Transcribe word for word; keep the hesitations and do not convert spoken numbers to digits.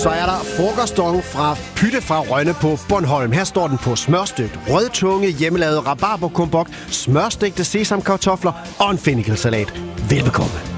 så er der frokostong fra Pytte fra Rønne på Bornholm. Her står den på smørstøbt rødtunge, hjemmelavet rabarberkombok, smørstegte sesamkartofler og en fennikelsalat. Velbekomme.